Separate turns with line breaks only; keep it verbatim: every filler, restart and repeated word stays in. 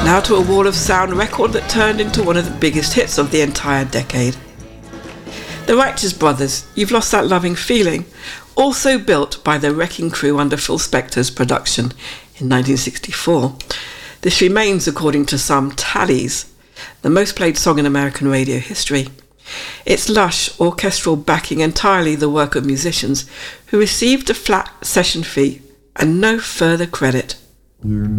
Now to a Wall of Sound record that turned into one of the biggest hits of the entire decade. The Righteous Brothers, You've Lost That Loving Feeling, also built by the Wrecking Crew under Phil Spector's production in nineteen sixty-four. This remains, according to some tallies, the most played song in American radio history. Its lush orchestral backing entirely the work of musicians who received a flat session fee and no further credit.